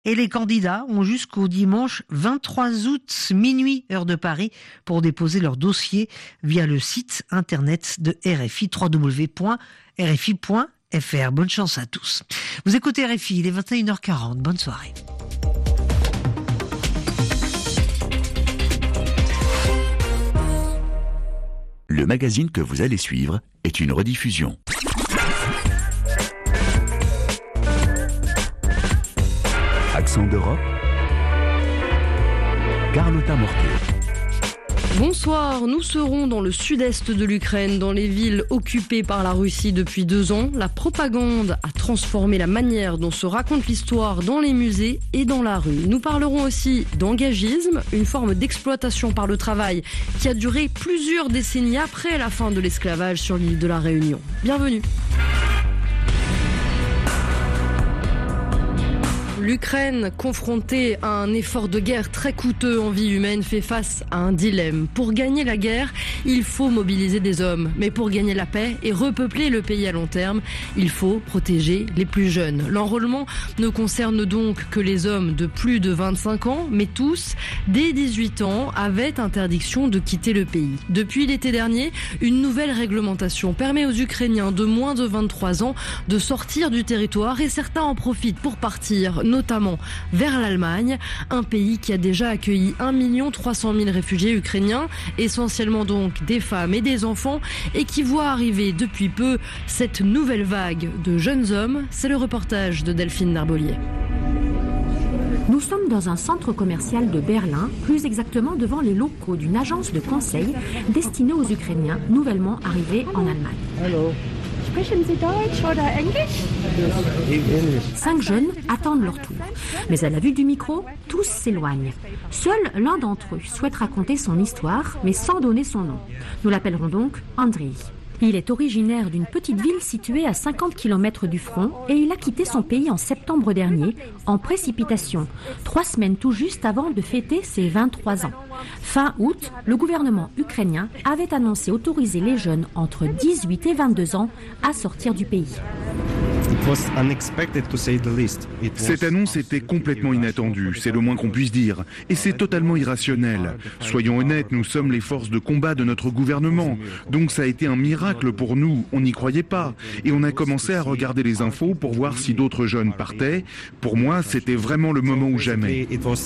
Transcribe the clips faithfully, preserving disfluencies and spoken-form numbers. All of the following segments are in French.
Et les candidats ont jusqu'au dimanche vingt-trois août, minuit, heure de Paris, pour déposer leur dossier via le site internet de R F I, w w w point r f i point f r. Bonne chance à tous. Vous écoutez R F I, il est vingt et une heures quarante. Bonne soirée. Le magazine que vous allez suivre est une rediffusion. Accent d'Europe, Carlotta Mortier. Bonsoir, nous serons dans le sud-est de l'Ukraine, dans les villes occupées par la Russie depuis deux ans. La propagande a transformé la manière dont se raconte l'histoire dans les musées et dans la rue. Nous parlerons aussi d'engagisme, une forme d'exploitation par le travail qui a duré plusieurs décennies après la fin de l'esclavage sur l'île de la Réunion. Bienvenue. L'Ukraine, confrontée à un effort de guerre très coûteux en vie humaine, fait face à un dilemme. Pour gagner la guerre, il faut mobiliser des hommes. Mais pour gagner la paix et repeupler le pays à long terme, il faut protéger les plus jeunes. L'enrôlement ne concerne donc que les hommes de plus de vingt-cinq ans, mais tous, dès dix-huit ans, avaient interdiction de quitter le pays. Depuis l'été dernier, une nouvelle réglementation permet aux Ukrainiens de moins de vingt-trois ans de sortir du territoire et certains en profitent pour partir, notamment vers l'Allemagne, un pays qui a déjà accueilli un million trois cent mille réfugiés ukrainiens, essentiellement donc des femmes et des enfants, et qui voit arriver depuis peu cette nouvelle vague de jeunes hommes. C'est le reportage de Delphine Narbolier. Nous sommes dans un centre commercial de Berlin, plus exactement devant les locaux d'une agence de conseil destinée aux Ukrainiens nouvellement arrivés en Allemagne. Hello. Cinq jeunes attendent leur tour. Mais à la vue du micro, tous s'éloignent. Seul l'un d'entre eux souhaite raconter son histoire, mais sans donner son nom. Nous l'appellerons donc Andrei. Il est originaire d'une petite ville située à cinquante kilomètres du front et il a quitté son pays en septembre dernier, en précipitation, trois semaines tout juste avant de fêter ses vingt-trois ans. Fin août, le gouvernement ukrainien avait annoncé autoriser les jeunes entre dix-huit et vingt-deux ans à sortir du pays. Cette annonce était complètement inattendue, c'est le moins qu'on puisse dire. Et c'est totalement irrationnel. Soyons honnêtes, nous sommes les forces de combat de notre gouvernement. Donc ça a été un miracle pour nous, on n'y croyait pas. Et on a commencé à regarder les infos pour voir si d'autres jeunes partaient. Pour moi, c'était vraiment le moment ou jamais.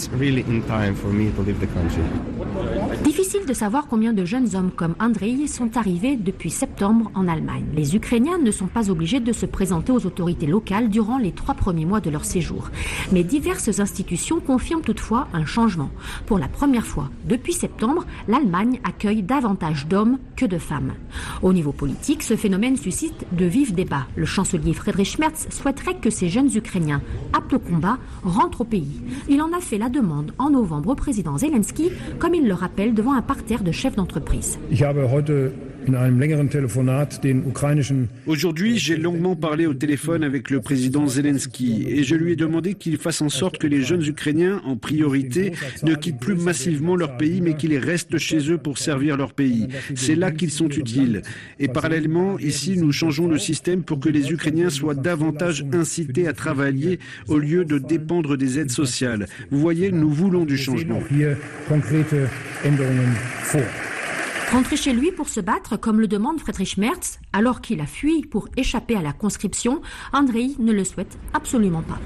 Difficile de savoir combien de jeunes hommes comme Andrei sont arrivés depuis septembre en Allemagne. Les Ukrainiens ne sont pas obligés de se présenter aux autorités locales durant les trois premiers mois de leur séjour. Mais diverses institutions confirment toutefois un changement. Pour la première fois depuis septembre, l'Allemagne accueille davantage d'hommes que de femmes. Au niveau politique, ce phénomène suscite de vifs débats. Le chancelier Friedrich Merz souhaiterait que ces jeunes Ukrainiens aptes au combat rentrent au pays. Il en a fait la demande en novembre au président Zelensky, comme il le rappelle devant un parterre de chefs d'entreprise. Aujourd'hui, j'ai longuement parlé au téléphone avec le président Zelensky et je lui ai demandé qu'il fasse en sorte que les jeunes Ukrainiens, en priorité, ne quittent plus massivement leur pays mais qu'ils restent chez eux pour servir leur pays. C'est là qu'ils sont utiles. Et parallèlement, ici, nous changeons le système pour que les Ukrainiens soient davantage incités à travailler au lieu de dépendre des aides sociales. Vous voyez, nous voulons du changement. Rentrer chez lui pour se battre, comme le demande Friedrich Merz, alors qu'il a fui pour échapper à la conscription, Andrei ne le souhaite absolument pas.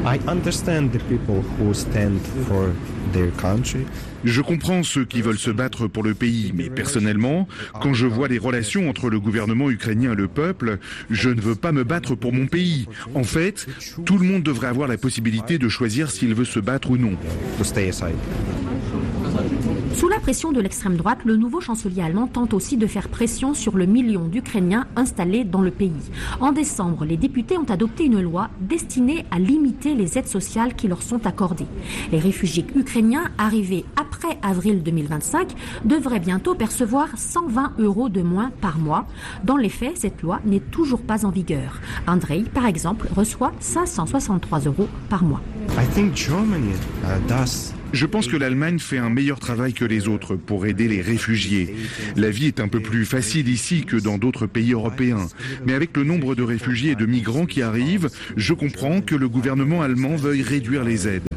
Je comprends ceux qui veulent se battre pour le pays, mais personnellement, quand je vois les relations entre le gouvernement ukrainien et le peuple, je ne veux pas me battre pour mon pays. En fait, tout le monde devrait avoir la possibilité de choisir s'il veut se battre ou non. Sous la pression de l'extrême droite, le nouveau chancelier allemand tente aussi de faire pression sur le million d'Ukrainiens installés dans le pays. En décembre, les députés ont adopté une loi destinée à limiter les aides sociales qui leur sont accordées. Les réfugiés ukrainiens arrivés après avril deux mille vingt-cinq devraient bientôt percevoir cent vingt euros de moins par mois. Dans les faits, cette loi n'est toujours pas en vigueur. Andrei, par exemple, reçoit cinq cent soixante-trois euros par mois. Je pense que l'Allemagne fait un meilleur travail que les autres pour aider les réfugiés. La vie est un peu plus facile ici que dans d'autres pays européens. Mais avec le nombre de réfugiés et de migrants qui arrivent, je comprends que le gouvernement allemand veuille réduire les aides.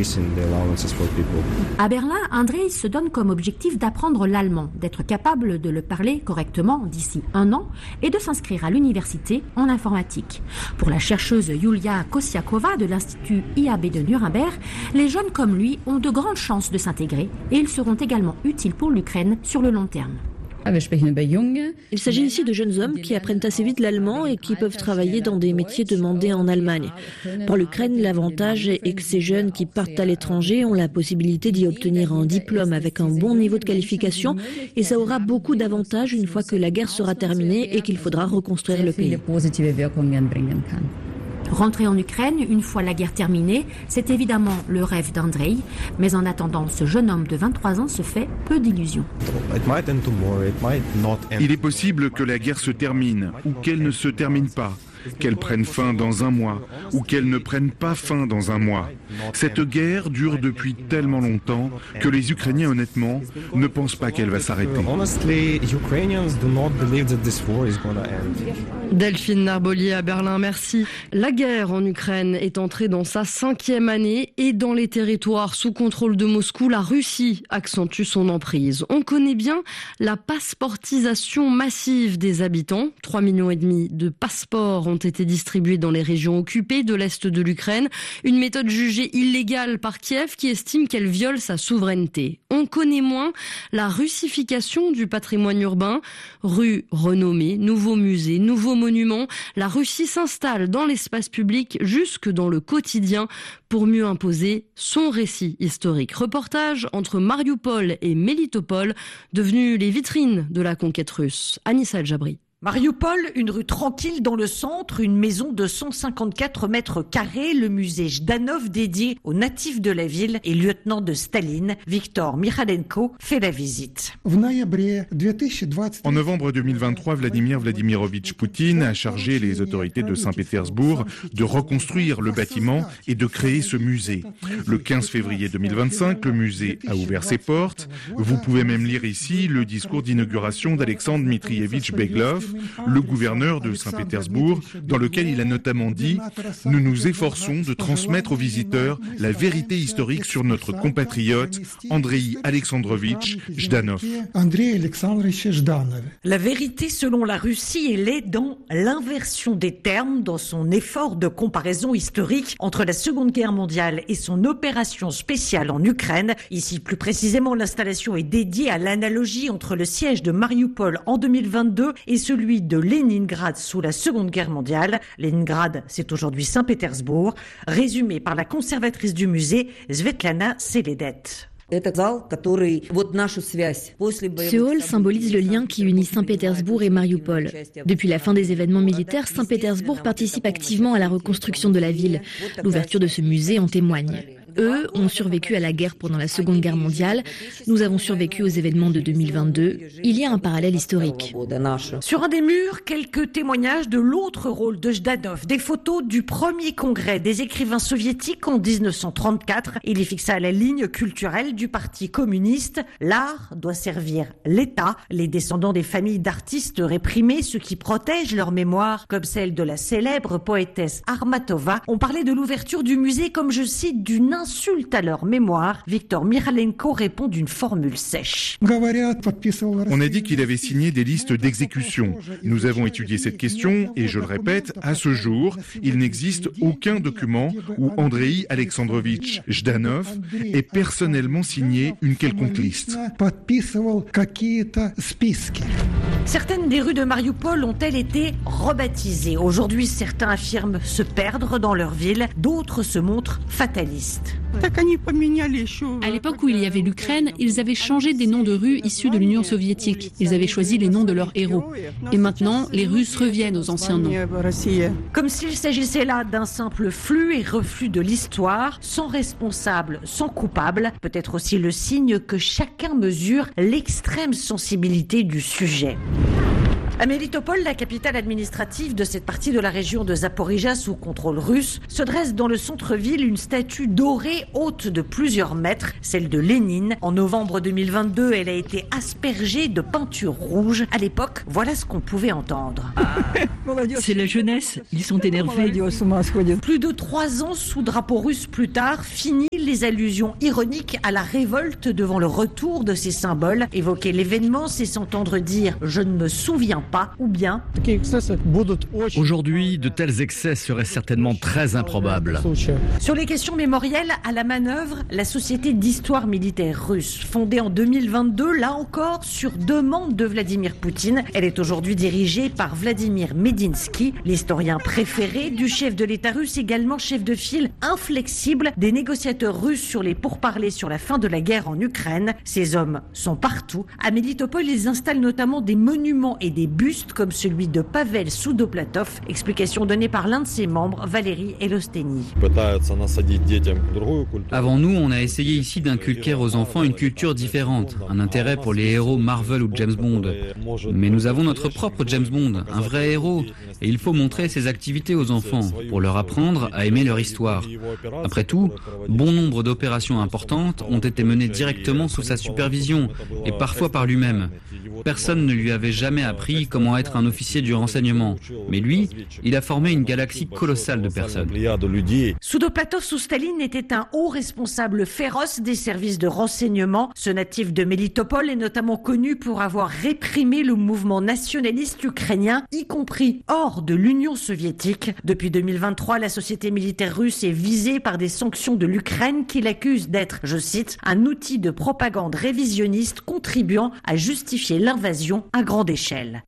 À Berlin, Andrei se donne comme objectif d'apprendre l'allemand, d'être capable de le parler correctement d'ici un an et de s'inscrire à l'université en informatique. Pour la chercheuse Julia Kosiakova de l'Institut I A B de Nuremberg, les jeunes comme lui ont de grandes chances de s'intégrer et ils seront également utiles pour l'Ukraine sur le long terme. Il s'agit ici de jeunes hommes qui apprennent assez vite l'allemand et qui peuvent travailler dans des métiers demandés en Allemagne. Pour l'Ukraine, l'avantage est que ces jeunes qui partent à l'étranger ont la possibilité d'y obtenir un diplôme avec un bon niveau de qualification et ça aura beaucoup d'avantages une fois que la guerre sera terminée et qu'il faudra reconstruire le pays. Rentrer en Ukraine une fois la guerre terminée, c'est évidemment le rêve d'Andrei, mais en attendant, ce jeune homme de vingt-trois ans se fait peu d'illusions. Il est possible que la guerre se termine ou qu'elle ne se termine pas, qu'elle prenne fin dans un mois ou qu'elle ne prenne pas fin dans un mois. Cette guerre dure depuis tellement longtemps que les Ukrainiens, honnêtement, ne pensent pas qu'elle va s'arrêter. Delphine Narbolier à Berlin, merci. La guerre en Ukraine est entrée dans sa cinquième année et dans les territoires sous contrôle de Moscou, la Russie accentue son emprise. On connaît bien la passeportisation massive des habitants. trois millions et demi de passeports ont été distribués dans les régions occupées de l'Est de l'Ukraine. Une méthode jugée illégale par Kiev qui estime qu'elle viole sa souveraineté. On connaît moins la russification du patrimoine urbain. Rues renommées, nouveaux musées, nouveaux monuments. La Russie s'installe dans l'espace public jusque dans le quotidien pour mieux imposer son récit historique. Reportage entre Mariupol et Mélitopol, devenus les vitrines de la conquête russe. Anissa El Jabri. Mariupol, une rue tranquille dans le centre, une maison de cent cinquante-quatre mètres carrés, le musée Jdanov dédié aux natifs de la ville et lieutenant de Staline, Viktor Mikhalenko, fait la visite. En novembre deux mille vingt-trois, Vladimir Vladimirovitch Poutine a chargé les autorités de Saint-Pétersbourg de reconstruire le bâtiment et de créer ce musée. Le quinze février deux mille vingt-cinq, le musée a ouvert ses portes. Vous pouvez même lire ici le discours d'inauguration d'Alexandre Dmitrievitch Beglov, le gouverneur de Saint-Pétersbourg, dans lequel il a notamment dit « Nous nous efforçons de transmettre aux visiteurs la vérité historique sur notre compatriote Andrei Alexandrovitch Jdanov. » La vérité selon la Russie, elle est dans l'inversion des termes, dans son effort de comparaison historique entre la Seconde Guerre mondiale et son opération spéciale en Ukraine. Ici, plus précisément, l'installation est dédiée à l'analogie entre le siège de Mariupol en deux mille vingt-deux et celui de Leningrad sous la Seconde Guerre mondiale. Leningrad, c'est aujourd'hui Saint-Pétersbourg, résumé par la conservatrice du musée, Svetlana Seledet. Ce hall symbolise le lien qui unit Saint-Pétersbourg et Mariupol. Depuis la fin des événements militaires, Saint-Pétersbourg participe activement à la reconstruction de la ville. L'ouverture de ce musée en témoigne. Eux ont survécu à la guerre pendant la Seconde Guerre mondiale. Nous avons survécu aux événements de deux mille vingt-deux. Il y a un parallèle historique. Sur un des murs, quelques témoignages de l'autre rôle de Jdanov. Des photos du premier congrès des écrivains soviétiques en dix-neuf cent trente-quatre. Il y fixa la ligne culturelle du Parti communiste. L'art doit servir l'État. Les descendants des familles d'artistes réprimés, ceux qui protègent leur mémoire, comme celle de la célèbre poétesse Armatova, ont parlé de l'ouverture du musée comme, je cite, d'une insulte à leur mémoire. Viktor Mikhalenko répond d'une formule sèche. On a dit qu'il avait signé des listes d'exécution. Nous avons étudié cette question et, je le répète, à ce jour, il n'existe aucun document où Andrei Alexandrovitch Jdanov ait personnellement signé une quelconque liste. Certaines des rues de Mariupol ont-elles été rebaptisées. Aujourd'hui, certains affirment se perdre dans leur ville, d'autres se montrent fatalistes. À l'époque où il y avait l'Ukraine, ils avaient changé des noms de rues issus de l'Union soviétique. Ils avaient choisi les noms de leurs héros. Et maintenant, les Russes reviennent aux anciens noms. Comme s'il s'agissait là d'un simple flux et reflux de l'histoire, sans responsable, sans coupable. Peut-être aussi le signe que chacun mesure l'extrême sensibilité du sujet. À Mélitopol, la capitale administrative de cette partie de la région de Zaporijia sous contrôle russe, se dresse dans le centre-ville une statue dorée haute de plusieurs mètres, celle de Lénine. En novembre deux mille vingt-deux, elle a été aspergée de peinture rouge. À l'époque, voilà ce qu'on pouvait entendre. C'est la jeunesse, ils sont énervés. Plus de trois ans sous drapeau russe plus tard, fini les allusions ironiques à la révolte devant le retour de ces symboles. Évoquer l'événement, c'est s'entendre dire « je ne me souviens pas » ou bien « Aujourd'hui, de tels excès seraient certainement très improbables. » Sur les questions mémorielles, à la manœuvre, la Société d'histoire militaire russe, fondée en deux mille vingt-deux, là encore, sur demande de Vladimir Poutine. Elle est aujourd'hui dirigée par Vladimir Medinsky, l'historien préféré du chef de l'État russe, également chef de file inflexible des négociateurs russes sur les pourparlers sur la fin de la guerre en Ukraine. Ces hommes sont partout. À Mélitopol, ils installent notamment des monuments et des bustes comme celui de Pavel Soudoplatov. Explication donnée par l'un de ses membres, Valérie Elosteni. Avant nous, on a essayé ici d'inculquer aux enfants une culture différente, un intérêt pour les héros Marvel ou James Bond. Mais nous avons notre propre James Bond, un vrai héros, et il faut montrer ses activités aux enfants pour leur apprendre à aimer leur histoire. Après tout, bon nombre d'opérations importantes ont été menées directement sous sa supervision, et parfois par lui-même. Personne ne lui avait jamais appris comment être un officier du renseignement. Mais lui, il a formé une galaxie colossale de personnes. Soudoplatov sous Staline était un haut responsable féroce des services de renseignement. Ce natif de Mélitopol est notamment connu pour avoir réprimé le mouvement nationaliste ukrainien, y compris hors de l'Union soviétique. Depuis deux mille vingt-trois, la société militaire russe est visée par des sanctions de l'Ukraine qui l'accusent d'être, je cite, un outil de propagande révisionniste contribuant à justifier l'invasion à grande échelle.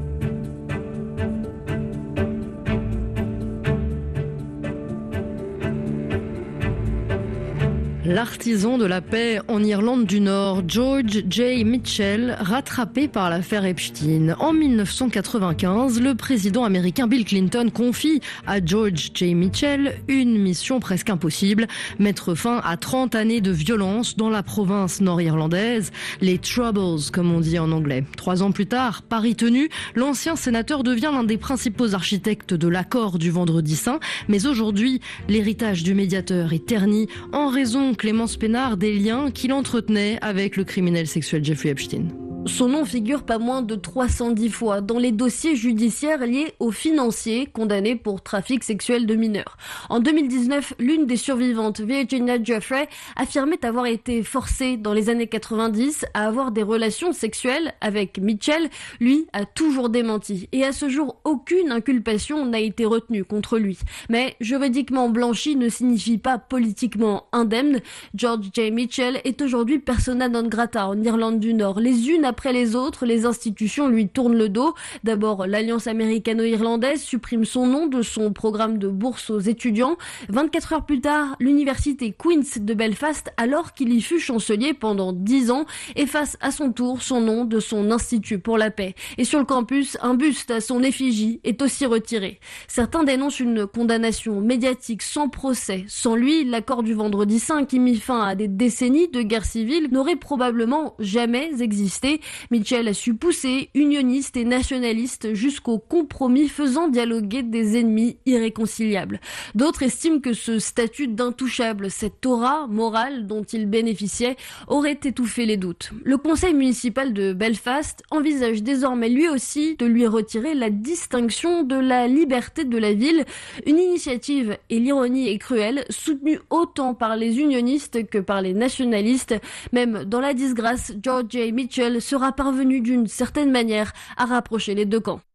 L'artisan de la paix en Irlande du Nord, George J. Mitchell, rattrapé par l'affaire Epstein. En mille neuf cent quatre-vingt-quinze, le président américain Bill Clinton confie à George J. Mitchell une mission presque impossible, mettre fin à trente années de violence dans la province nord-irlandaise, les Troubles comme on dit en anglais. Trois ans plus tard, pari tenu, l'ancien sénateur devient l'un des principaux architectes de l'accord du Vendredi Saint, mais aujourd'hui, l'héritage du médiateur est terni en raison Clémence Pénard des liens qu'il entretenait avec le criminel sexuel Jeffrey Epstein. Son nom figure pas moins de trois cent dix fois dans les dossiers judiciaires liés aux financiers condamnés pour trafic sexuel de mineurs. En deux mille dix-neuf, l'une des survivantes, Virginia Giuffre, affirmait avoir été forcée dans les années quatre-vingt-dix à avoir des relations sexuelles avec Mitchell. Lui a toujours démenti et à ce jour, aucune inculpation n'a été retenue contre lui. Mais juridiquement blanchi ne signifie pas politiquement indemne. George J. Mitchell est aujourd'hui persona non grata en Irlande du Nord. Les unes après les autres, les institutions lui tournent le dos. D'abord, l'Alliance américano-irlandaise supprime son nom de son programme de bourse aux étudiants. vingt-quatre heures plus tard, l'université Queen's de Belfast, alors qu'il y fut chancelier pendant dix ans, efface à son tour son nom de son institut pour la paix. Et sur le campus, un buste à son effigie est aussi retiré. Certains dénoncent une condamnation médiatique sans procès. Sans lui, l'accord du Vendredi Saint qui mit fin à des décennies de guerre civile n'aurait probablement jamais existé. Mitchell a su pousser unionistes et nationalistes jusqu'au compromis faisant dialoguer des ennemis irréconciliables. D'autres estiment que ce statut d'intouchable, cette aura morale dont il bénéficiait, aurait étouffé les doutes. Le conseil municipal de Belfast envisage désormais lui aussi de lui retirer la distinction de la liberté de la ville, une initiative, et l'ironie est cruelle, soutenue autant par les unionistes que par les nationalistes. Même dans la disgrâce, George J. Mitchell sera parvenu d'une certaine manière à rapprocher les deux camps.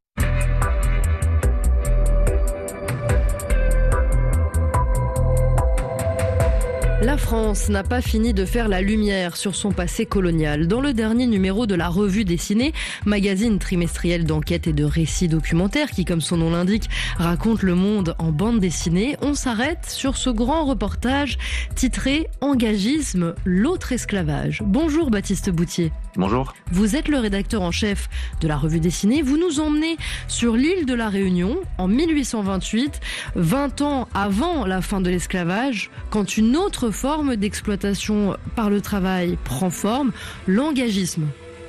La France n'a pas fini de faire la lumière sur son passé colonial. Dans le dernier numéro de la Revue Dessinée, magazine trimestriel d'enquête et de récits documentaires qui, comme son nom l'indique, raconte le monde en bande dessinée, on s'arrête sur ce grand reportage titré « Engagisme, l'autre esclavage ». Bonjour Baptiste Boutier. Bonjour. Vous êtes le rédacteur en chef de la Revue Dessinée. Vous nous emmenez sur l'île de la Réunion en mille huit cent vingt-huit, vingt ans avant la fin de l'esclavage, quand une autre forme d'exploitation par le travail prend forme, l'engagisme.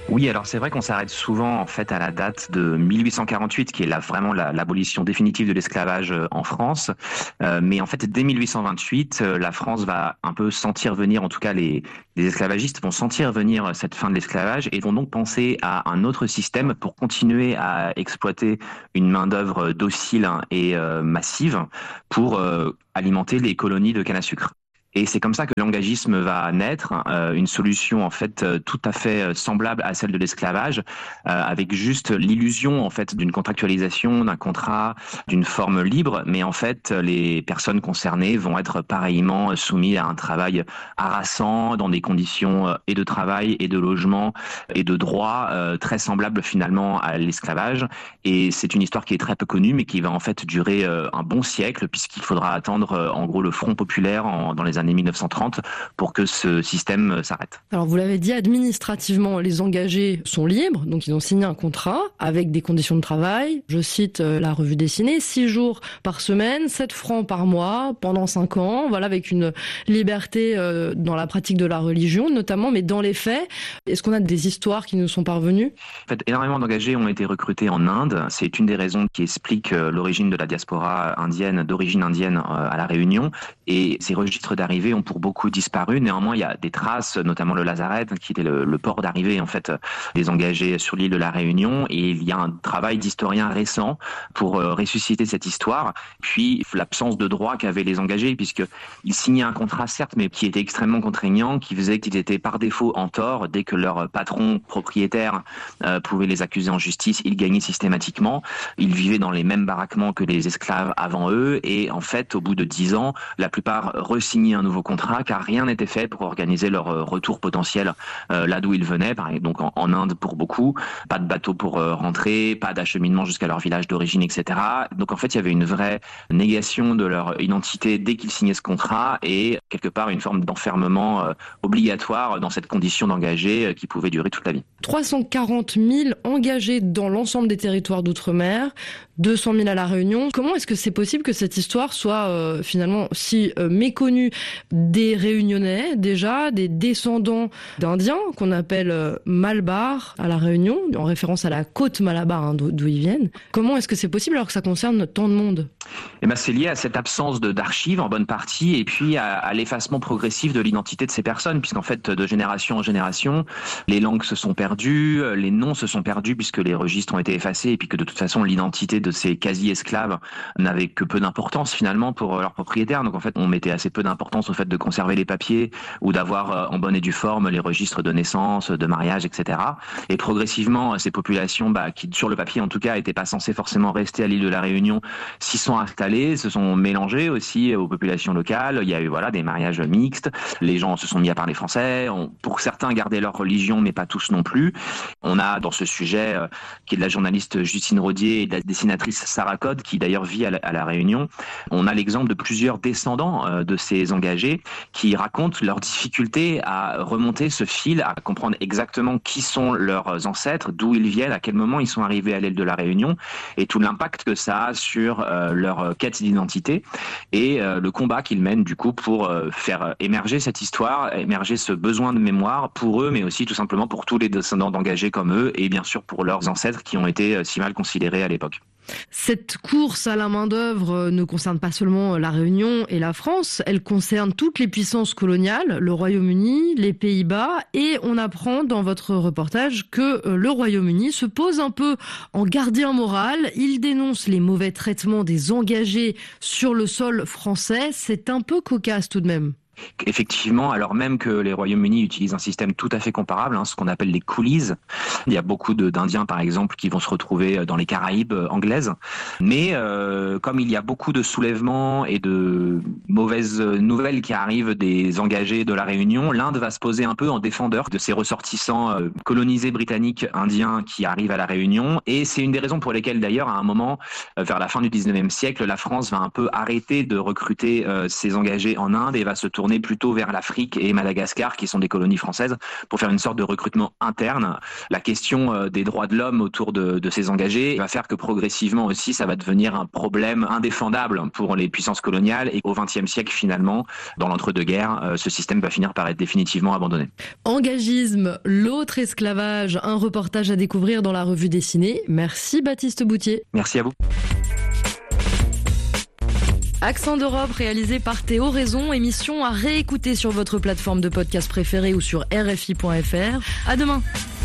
Oui, alors c'est vrai qu'on s'arrête souvent en fait à la date de mille huit cent quarante-huit, qui est là vraiment la, l'abolition définitive de l'esclavage en France. Euh, mais en fait, dès mille huit cent vingt-huit, la France va un peu sentir venir, en tout cas les, les esclavagistes vont sentir venir cette fin de l'esclavage et vont donc penser à un autre système pour continuer à exploiter une main-d'œuvre docile et euh, massive pour euh, alimenter les colonies de canne à sucre. Et c'est comme ça que l'engagisme va naître, euh, une solution en fait euh, tout à fait semblable à celle de l'esclavage, euh, avec juste l'illusion en fait d'une contractualisation, d'un contrat, d'une forme libre, mais en fait les personnes concernées vont être pareillement soumises à un travail harassant dans des conditions euh, et de travail et de logement et de droit euh, très semblables finalement à l'esclavage. Et c'est une histoire qui est très peu connue, mais qui va en fait durer euh, un bon siècle, puisqu'il faudra attendre euh, en gros le Front populaire en, dans les années mille neuf cent trente pour que ce système s'arrête. Alors vous l'avez dit, administrativement, les engagés sont libres, donc ils ont signé un contrat avec des conditions de travail. Je cite euh, la revue dessinée, six jours par semaine, sept francs par mois, pendant cinq ans, voilà, avec une liberté euh, dans la pratique de la religion notamment, mais dans les faits, est-ce qu'on a des histoires qui nous sont parvenues ? En fait, énormément d'engagés ont été recrutés en Inde. C'est une des raisons qui explique euh, l'origine de la diaspora indienne, d'origine indienne euh, à La Réunion. Et ces registres d'arrivée ont pour beaucoup disparu. Néanmoins, il y a des traces, notamment le Lazaret, qui était le, le port d'arrivée en fait des engagés sur l'île de La Réunion. Et il y a un travail d'historien récent pour euh, ressusciter cette histoire. Puis l'absence de droit qu'avaient les engagés, puisqu'ils signaient un contrat certes, mais qui était extrêmement contraignant, qui faisait qu'ils étaient par défaut en tort. Dès que leur patron propriétaire euh, pouvait les accuser en justice, ils gagnaient systématiquement. Ils vivaient dans les mêmes baraquements que les esclaves avant eux. Et en fait, au bout de dix ans, la plupart re-signaient un nouveau contrat, car rien n'était fait pour organiser leur retour potentiel euh, là d'où ils venaient, par exemple, donc en, en Inde pour beaucoup, pas de bateau pour euh, rentrer, pas d'acheminement jusqu'à leur village d'origine, et cetera. Donc en fait, il y avait une vraie négation de leur identité dès qu'ils signaient ce contrat et quelque part une forme d'enfermement euh, obligatoire dans cette condition d'engagé euh, qui pouvait durer toute la vie. trois cent quarante mille engagés dans l'ensemble des territoires d'outre-mer, deux cent mille à La Réunion. Comment est-ce que c'est possible que cette histoire soit euh, finalement si euh, méconnue des Réunionnais, déjà, des descendants d'Indiens, qu'on appelle euh, Malbar à La Réunion, en référence à la côte Malabar, hein, d'où, d'où ils viennent. Comment est-ce que c'est possible alors que ça concerne tant de monde ? Eh ben, c'est lié à cette absence de, d'archives en bonne partie et puis à, à l'effacement progressif de l'identité de ces personnes, puisqu'en fait, de génération en génération, les langues se sont perdues, les noms se sont perdus puisque les registres ont été effacés et puis que de toute façon, l'identité de ces quasi-esclaves n'avait que peu d'importance finalement pour leurs propriétaires. Donc en fait, on mettait assez peu d'importance au fait de conserver les papiers ou d'avoir en bonne et due forme les registres de naissance, de mariage, et cetera. Et progressivement, ces populations, bah, qui sur le papier en tout cas n'étaient pas censées forcément rester à l'île de La Réunion, s'y sont installées, se sont mélangées aussi aux populations locales. Il y a eu voilà des mariages mixtes. Les gens se sont mis à parler français. On, pour certains, gardaient leur religion, mais pas tous non plus. On a dans ce sujet, euh, qui est de la journaliste Justine Rodier et de la dessinatrice Sarah Code, qui d'ailleurs vit à la, à la Réunion. On a l'exemple de plusieurs descendants euh, de ces engagés qui racontent leurs difficultés à remonter ce fil, à comprendre exactement qui sont leurs ancêtres, d'où ils viennent, à quel moment ils sont arrivés à l'île de La Réunion et tout l'impact que ça a sur euh, leur quête d'identité et euh, le combat qu'ils mènent du coup pour euh, faire émerger cette histoire, émerger ce besoin de mémoire pour eux, mais aussi tout simplement pour tous les descendants d'engagés comme eux et bien sûr pour leurs ancêtres qui ont été si mal considérés à l'époque. Cette course à la main-d'œuvre ne concerne pas seulement la Réunion et la France, elle concerne toutes les puissances coloniales, le Royaume-Uni, les Pays-Bas, et on apprend dans votre reportage que le Royaume-Uni se pose un peu en gardien moral. Il dénonce les mauvais traitements des engagés sur le sol français. C'est un peu cocasse tout de même. Effectivement, alors même que les Royaumes-Unis utilisent un système tout à fait comparable, hein, ce qu'on appelle les coolies. Il y a beaucoup de, d'Indiens, par exemple, qui vont se retrouver dans les Caraïbes anglaises. Mais euh, comme il y a beaucoup de soulèvements et de mauvaises nouvelles qui arrivent des engagés de la Réunion, l'Inde va se poser un peu en défendeur de ces ressortissants euh, colonisés britanniques indiens qui arrivent à la Réunion. Et c'est une des raisons pour lesquelles, d'ailleurs, à un moment, euh, vers la fin du dix-neuvième siècle, la France va un peu arrêter de recruter euh, ces engagés en Inde et va se tourner tourner plutôt vers l'Afrique et Madagascar, qui sont des colonies françaises, pour faire une sorte de recrutement interne. La question des droits de l'homme autour de, de ces engagés va faire que progressivement aussi, ça va devenir un problème indéfendable pour les puissances coloniales, et au vingtième siècle, finalement, dans l'entre-deux-guerres, ce système va finir par être définitivement abandonné. Engagisme, l'autre esclavage, un reportage à découvrir dans la revue dessinée. Merci Baptiste Boutier. Merci à vous. Accent d'Europe réalisé par Théo Raison, émission à réécouter sur votre plateforme de podcast préférée ou sur R F I point F R. À demain.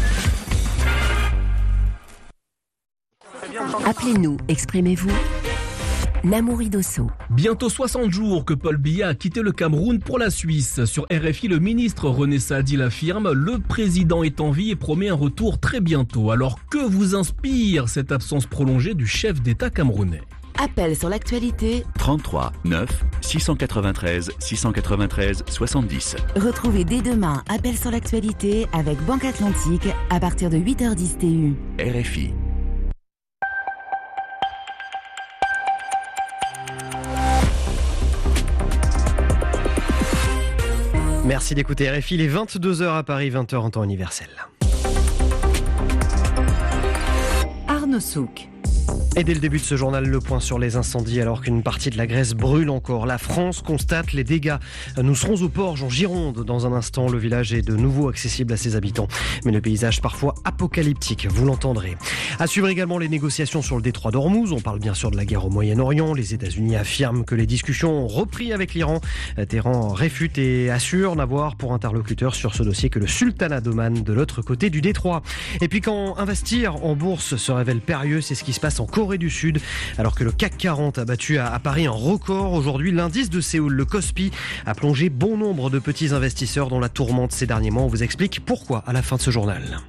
Appelez-nous, exprimez-vous. Namouri Dosso. Bientôt soixante jours que Paul Biya a quitté le Cameroun pour la Suisse. Sur R F I, le ministre René Sadi l'affirme, le président est en vie et promet un retour très bientôt. Alors que vous inspire cette absence prolongée du chef d'État camerounais ? Appel sur l'actualité trente-trois neuf six cent quatre-vingt-treize six cent quatre-vingt-treize soixante-dix. Retrouvez dès demain Appel sur l'actualité avec Banque Atlantique à partir de huit heures dix T U. R F I. Merci d'écouter R F I, il est vingt-deux heures à Paris, vingt heures en temps universel. Arnaud Souk. Et dès le début de ce journal, le point sur les incendies alors qu'une partie de la Grèce brûle encore. La France constate les dégâts. Nous serons au Porge en Gironde dans un instant. Le village est de nouveau accessible à ses habitants. Mais le paysage parfois apocalyptique, vous l'entendrez. À suivre également les négociations sur le détroit d'Ormuz. On parle bien sûr de la guerre au Moyen-Orient. Les États-Unis affirment que les discussions ont repris avec l'Iran. Téhéran réfute et assure n'avoir pour interlocuteur sur ce dossier que le sultanat d'Oman de l'autre côté du détroit. Et puis quand investir en bourse se révèle périlleux, c'est ce qui se passe en Corée du Sud. Alors que le C A C quarante a battu à, à Paris un record, aujourd'hui l'indice de Séoul, le Kospi, a plongé bon nombre de petits investisseurs dans la tourmente ces derniers mois. On vous explique pourquoi à la fin de ce journal.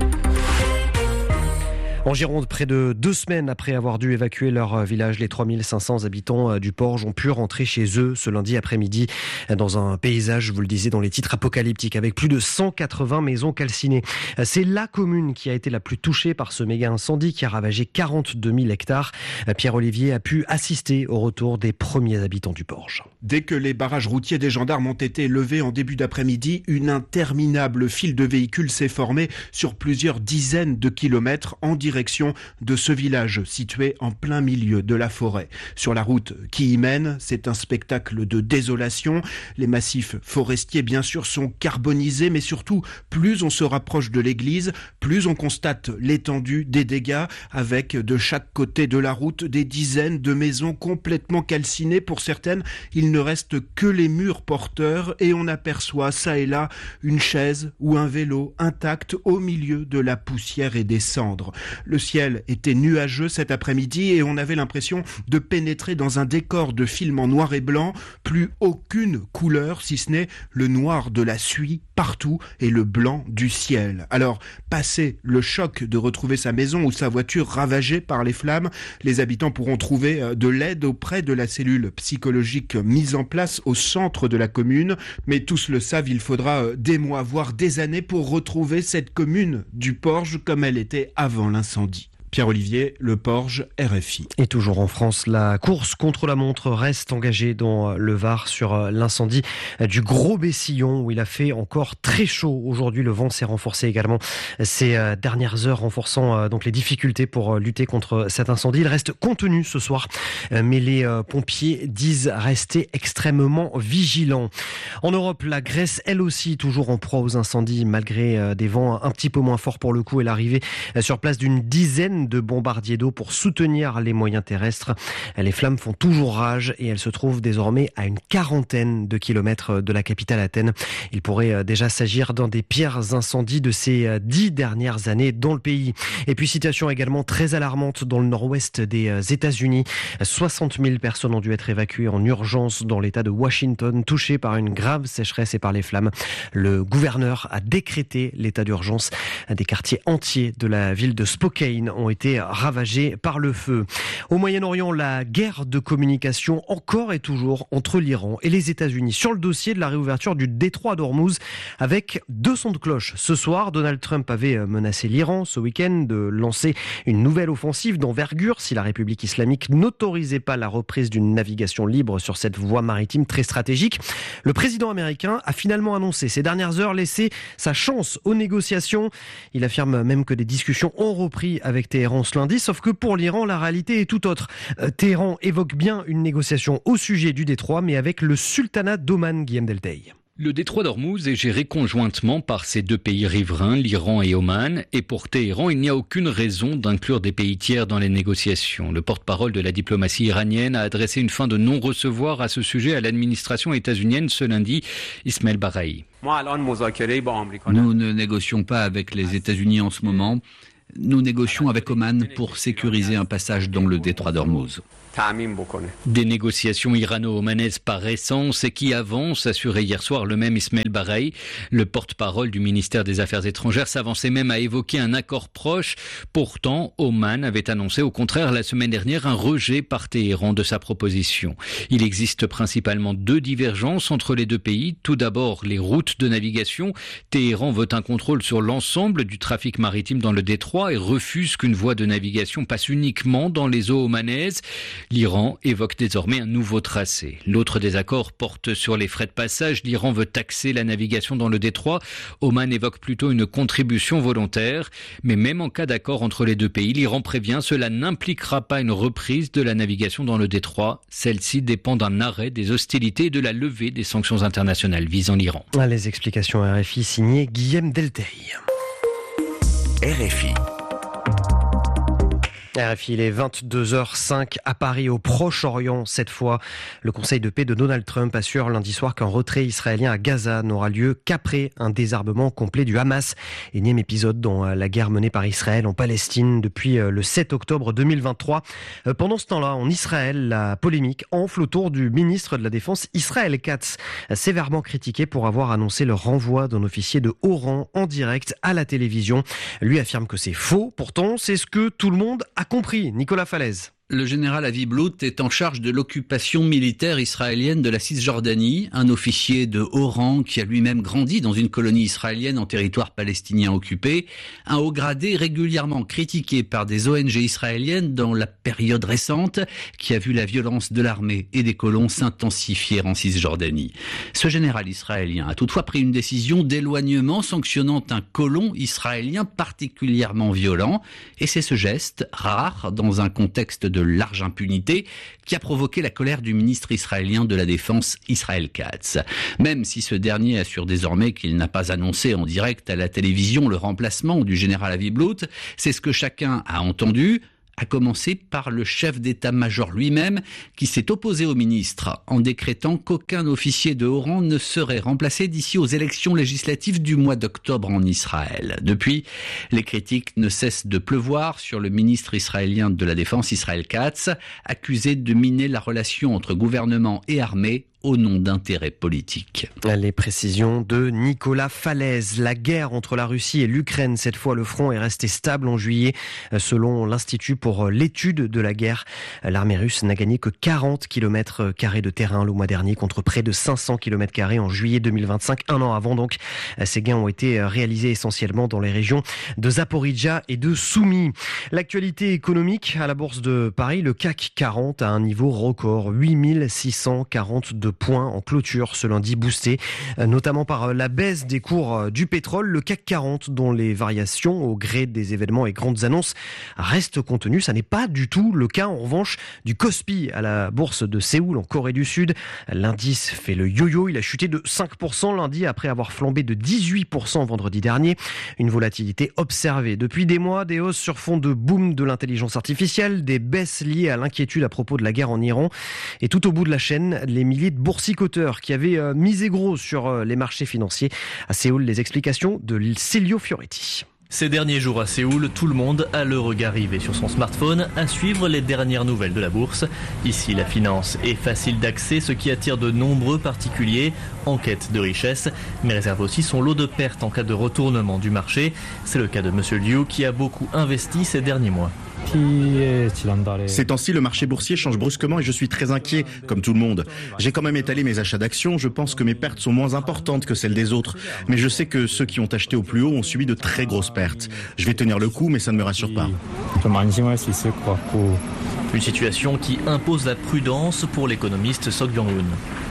En Gironde, près de deux semaines après avoir dû évacuer leur village, les trois mille cinq cents habitants du Porge ont pu rentrer chez eux ce lundi après-midi dans un paysage, je vous le disais, dans les titres apocalyptiques, avec plus de cent quatre-vingts maisons calcinées. C'est la commune qui a été la plus touchée par ce méga incendie qui a ravagé quarante-deux mille hectares. Pierre-Olivier a pu assister au retour des premiers habitants du Porge. Dès que les barrages routiers des gendarmes ont été levés en début d'après-midi, une interminable file de véhicules s'est formée sur plusieurs dizaines de kilomètres en direction de ce village situé en plein milieu de la forêt. Sur la route qui y mène, c'est un spectacle de désolation. Les massifs forestiers, bien sûr, sont carbonisés, mais surtout, plus on se rapproche de l'église, plus on constate l'étendue des dégâts, avec de chaque côté de la route des dizaines de maisons complètement calcinées. Pour certaines, il ne reste que les murs porteurs et on aperçoit ça et là une chaise ou un vélo intact au milieu de la poussière et des cendres. Le ciel était nuageux cet après-midi et on avait l'impression de pénétrer dans un décor de film en noir et blanc. Plus aucune couleur, si ce n'est le noir de la suie partout et le blanc du ciel. Alors, passé le choc de retrouver sa maison ou sa voiture ravagée par les flammes, les habitants pourront trouver de l'aide auprès de la cellule psychologique mise en place au centre de la commune. Mais tous le savent, il faudra des mois, voire des années pour retrouver cette commune du Porge comme elle était avant l'incendie. Pierre-Olivier, Le Porge, R F I. Et toujours en France, la course contre la montre reste engagée dans le Var sur l'incendie du Gros Bessillon où il a fait encore très chaud. Aujourd'hui, le vent s'est renforcé également ces dernières heures, renforçant donc les difficultés pour lutter contre cet incendie. Il reste contenu ce soir, mais les pompiers disent rester extrêmement vigilants. En Europe, la Grèce, elle aussi, toujours en proie aux incendies malgré des vents un petit peu moins forts pour le coup et l'arrivée sur place d'une dizaine de bombardiers d'eau pour soutenir les moyens terrestres. Les flammes font toujours rage et elles se trouvent désormais à une quarantaine de kilomètres de la capitale Athènes. Il pourrait déjà s'agir d'un des pires incendies de ces dix dernières années dans le pays. Et puis situation également très alarmante dans le nord-ouest des États-Unis. soixante mille personnes ont dû être évacuées en urgence dans l'état de Washington, touché par une grave sécheresse et par les flammes. Le gouverneur a décrété l'état d'urgence. Des quartiers entiers de la ville de Spokane ont ont été ravagés par le feu. Au Moyen-Orient, la guerre de communication encore et toujours entre l'Iran et les États-Unis sur le dossier de la réouverture du détroit d'Ormuz avec deux sons de cloche. Ce soir, Donald Trump avait menacé l'Iran ce week-end de lancer une nouvelle offensive d'envergure si la République islamique n'autorisait pas la reprise d'une navigation libre sur cette voie maritime très stratégique. Le président américain a finalement annoncé ces dernières heures laisser sa chance aux négociations. Il affirme même que des discussions ont repris avec Téhéran ce lundi, sauf que pour l'Iran, la réalité est tout autre. Euh, Téhéran évoque bien une négociation au sujet du détroit, mais avec le sultanat d'Oman, Guillaume Delteil. Le détroit d'Ormuz est géré conjointement par ces deux pays riverains, l'Iran et Oman, et pour Téhéran, il n'y a aucune raison d'inclure des pays tiers dans les négociations. Le porte-parole de la diplomatie iranienne a adressé une fin de non-recevoir à ce sujet à l'administration états-unienne ce lundi, Ismail Baghai. Nous ne négocions pas avec les États-Unis en ce moment. Nous négocions avec Oman pour sécuriser un passage dans le détroit d'Ormuz. Des négociations irano-omanaises par essence et qui avancent, assurait hier soir le même Ismail Baghai. Le porte-parole du ministère des Affaires étrangères s'avançait même à évoquer un accord proche. Pourtant, Oman avait annoncé au contraire la semaine dernière un rejet par Téhéran de sa proposition. Il existe principalement deux divergences entre les deux pays. Tout d'abord, les routes de navigation. Téhéran veut un contrôle sur l'ensemble du trafic maritime dans le détroit et refuse qu'une voie de navigation passe uniquement dans les eaux omanaises. L'Iran évoque désormais un nouveau tracé. L'autre désaccord porte sur les frais de passage. L'Iran veut taxer la navigation dans le détroit. Oman évoque plutôt une contribution volontaire. Mais même en cas d'accord entre les deux pays, l'Iran prévient cela n'impliquera pas une reprise de la navigation dans le détroit. Celle-ci dépend d'un arrêt des hostilités et de la levée des sanctions internationales visant l'Iran. Les explications R F I signées Guillaume Delteil. R F I. R F I, il est vingt-deux heures cinq à Paris, au Proche-Orient. Cette fois, le Conseil de paix de Donald Trump assure lundi soir qu'un retrait israélien à Gaza n'aura lieu qu'après un désarmement complet du Hamas. Énième épisode dans la guerre menée par Israël en Palestine depuis le sept octobre deux mille vingt-trois. Pendant ce temps-là, en Israël, la polémique enfle autour du ministre de la Défense Israël Katz, sévèrement critiqué pour avoir annoncé le renvoi d'un officier de haut rang en direct à la télévision. Lui affirme que c'est faux. Pourtant, c'est ce que tout le monde a compris. Nicolas Falaise. Le général Avi Blout est en charge de l'occupation militaire israélienne de la Cisjordanie, un officier de haut rang qui a lui-même grandi dans une colonie israélienne en territoire palestinien occupé, un haut gradé régulièrement critiqué par des O N G israéliennes dans la période récente qui a vu la violence de l'armée et des colons s'intensifier en Cisjordanie. Ce général israélien a toutefois pris une décision d'éloignement sanctionnant un colon israélien particulièrement violent, et c'est ce geste, rare dans un contexte de large impunité, qui a provoqué la colère du ministre israélien de la Défense, Israël Katz. Même si ce dernier assure désormais qu'il n'a pas annoncé en direct à la télévision le remplacement du général Avi Blout, c'est ce que chacun a entendu, à commencer par le chef d'état-major lui-même, qui s'est opposé au ministre en décrétant qu'aucun officier de haut rang ne serait remplacé d'ici aux élections législatives du mois d'octobre en Israël. Depuis, les critiques ne cessent de pleuvoir sur le ministre israélien de la Défense, Israël Katz, accusé de miner la relation entre gouvernement et armée au nom d'intérêts politiques. Les précisions de Nicolas Falaise. La guerre entre la Russie et l'Ukraine, cette fois le front est resté stable en juillet. Selon l'Institut pour l'étude de la guerre, l'armée russe n'a gagné que quarante kilomètres carrés de terrain le mois dernier contre près de cinq cents kilomètres carrés en juillet deux mille vingt-cinq, un an avant donc. Ces gains ont été réalisés essentiellement dans les régions de Zaporijia et de Soumy. L'actualité économique à la Bourse de Paris, le C A C quarante à un niveau record, huit mille six cent quarante-deux points en clôture ce lundi, boosté notamment par la baisse des cours du pétrole. Le C A C quarante, dont les variations au gré des événements et grandes annonces restent contenues. Ça n'est pas du tout le cas en revanche du Kospi à la bourse de Séoul en Corée du Sud. L'indice fait le yo-yo, il a chuté de cinq pour cent lundi après avoir flambé de dix-huit pour cent vendredi dernier. Une volatilité observée depuis des mois, des hausses sur fond de boom de l'intelligence artificielle, des baisses liées à l'inquiétude à propos de la guerre en Iran, et tout au bout de la chaîne, les milliers de boursicoteurs qui avaient euh, misé gros sur euh, les marchés financiers. À Séoul, les explications de Celio Fioretti. Ces derniers jours à Séoul, tout le monde a le regard rivé sur son smartphone à suivre les dernières nouvelles de la bourse. Ici, la finance est facile d'accès, ce qui attire de nombreux particuliers en quête de richesse, mais réserve aussi son lot de pertes en cas de retournement du marché. C'est le cas de Monsieur Liu qui a beaucoup investi ces derniers mois. Ces temps-ci, le marché boursier change brusquement et je suis très inquiet, comme tout le monde. J'ai quand même étalé mes achats d'actions, je pense que mes pertes sont moins importantes que celles des autres. Mais je sais que ceux qui ont acheté au plus haut ont subi de très grosses pertes. Je vais tenir le coup, mais ça ne me rassure pas. Une situation qui impose la prudence pour l'économiste Sok Byung-hoon.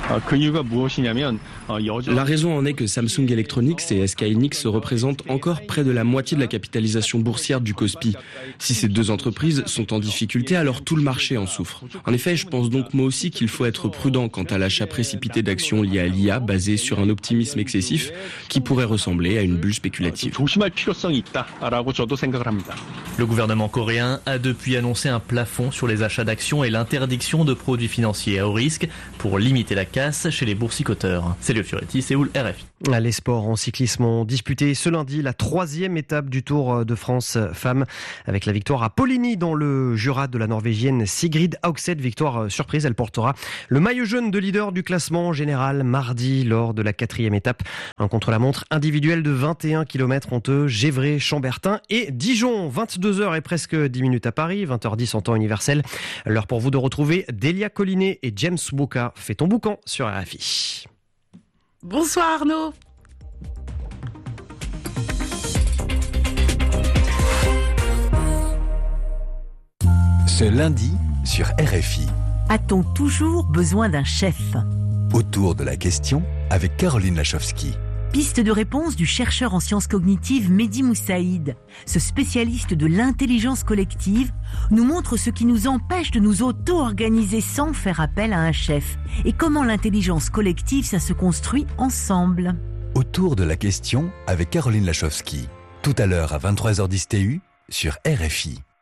La raison en est que Samsung Electronics et S K Hynix représentent encore près de la moitié de la capitalisation boursière du Kospi. Si ces deux entreprises sont en difficulté, alors tout le marché en souffre. En effet, je pense donc moi aussi qu'il faut être prudent quant à l'achat précipité d'actions liées à l'I A basées sur un optimisme excessif qui pourrait ressembler à une bulle spéculative. Le gouvernement coréen a depuis annoncé un plafond sur les achats d'actions et l'interdiction de produits financiers à haut risque pour limiter la casse chez les boursicoteurs. C'est Léo Fioretti, Séoul, R F I. Les sports en cyclisme ont disputé ce lundi la troisième étape du Tour de France femmes avec la victoire à Poligny dans le Jura de la Norvégienne Sigrid Haugset. Victoire surprise, elle portera le maillot jaune de leader du classement général mardi lors de la quatrième étape. Un contre-la-montre individuel de vingt et un kilomètres entre Gévray, Chambertin et Dijon. vingt-deux heures et presque dix minutes à Paris, vingt heures dix en temps universel. L'heure pour vous de retrouver Delia Collinet et James Bouka. Fais ton boucan sur R F I. Bonsoir Arnaud. Ce lundi sur R F I. A-t-on toujours besoin d'un chef ? Autour de la question avec Caroline Lachowski. Piste de réponse du chercheur en sciences cognitives Mehdi Moussaïd. Ce spécialiste de l'intelligence collective nous montre ce qui nous empêche de nous auto-organiser sans faire appel à un chef. Et comment l'intelligence collective, ça se construit ensemble. Autour de la question avec Caroline Lachowski. Tout à l'heure à vingt-trois heures dix T U sur R F I.